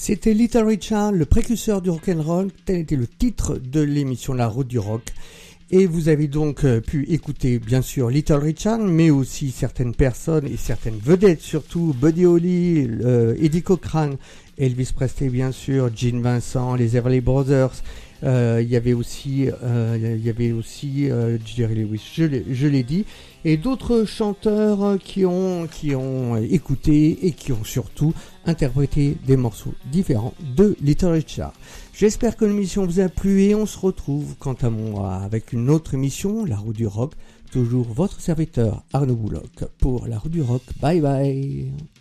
C'était Little Richard, le précurseur du rock'n'roll, tel était le titre de l'émission La Route du Rock. Et vous avez donc pu écouter bien sûr Little Richard, mais aussi certaines personnes et certaines vedettes, surtout Buddy Holly, Eddie Cochran, Elvis Presley bien sûr, Gene Vincent, les Everly Brothers. Il y avait aussi Jerry Lewis, je l'ai dit, et d'autres chanteurs qui ont écouté et qui ont surtout interprété des morceaux différents de Little Richard. J'espère que l'émission vous a plu et on se retrouve quant à moi avec une autre émission, La Roue du Rock. Toujours votre serviteur Arnaud Bouloc pour La Roue du Rock. Bye bye.